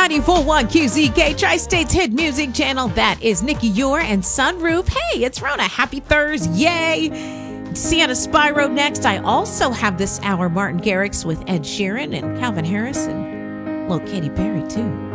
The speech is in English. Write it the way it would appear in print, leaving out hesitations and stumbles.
94.1 QZK, Tri-State's hit music channel. That is Nikki Ure and Sunroof. Hey, it's Rona. Happy Thursday. Yay. Sienna Spyro next. I also have this hour Martin Garrix with Ed Sheeran and Calvin Harris and little Katy Perry, too.